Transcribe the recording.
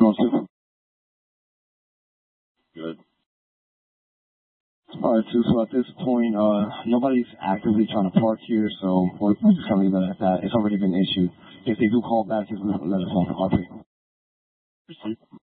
Going to. Good. All right, so at this point, nobody's actively trying to park here, so we're just going to leave it at that. It's already been issued. If they do call back, just let us know. Proceed.